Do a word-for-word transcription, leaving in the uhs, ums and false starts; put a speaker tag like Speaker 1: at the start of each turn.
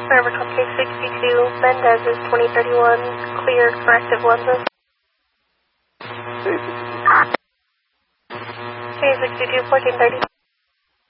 Speaker 1: Forever Tom K sixty-two, Mendez is twenty thirty-one, clear corrective lenses. K sixty-two, fourteen thirty.